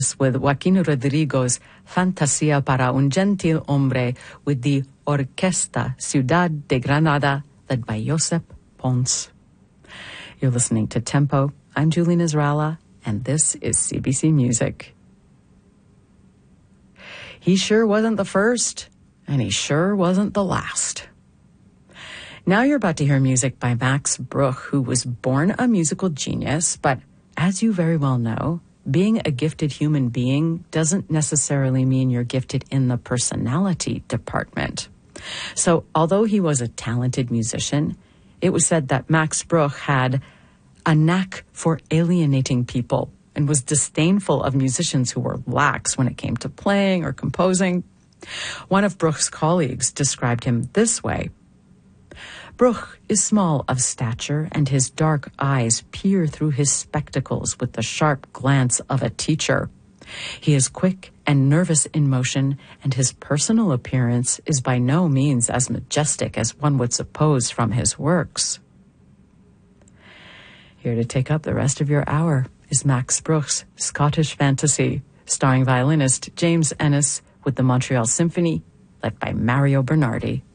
with Joaquin Rodrigo's Fantasía para un Gentil Hombre with the Orquesta Ciudad de Granada, led by Josep Pons. You're listening to Tempo. I'm Julie Nasrallah, and this is CBC Music. He sure wasn't the first, and he sure wasn't the last. Now you're about to hear music by Max Bruch, who was born a musical genius, but as you very well know, being a gifted human being doesn't necessarily mean you're gifted in the personality department. So although he was a talented musician, it was said that Max Bruch had a knack for alienating people and was disdainful of musicians who were lax when it came to playing or composing. One of Bruch's colleagues described him this way: Bruch is small of stature, and his dark eyes peer through his spectacles with the sharp glance of a teacher. He is quick and nervous in motion, and his personal appearance is by no means as majestic as one would suppose from his works. Here to take up the rest of your hour is Max Bruch's Scottish Fantasy, starring violinist James Ennis with the Montreal Symphony, led by Mario Bernardi.